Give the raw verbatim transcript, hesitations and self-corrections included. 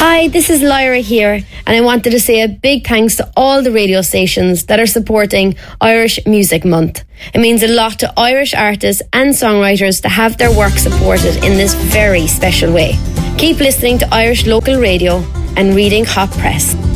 Hi, this is Lyra here, and I wanted to say a big thanks to all the radio stations that are supporting Irish Music Month. It means a lot to Irish artists and songwriters to have their work supported in this very special way. Keep listening to Irish local radio and reading Hot Press.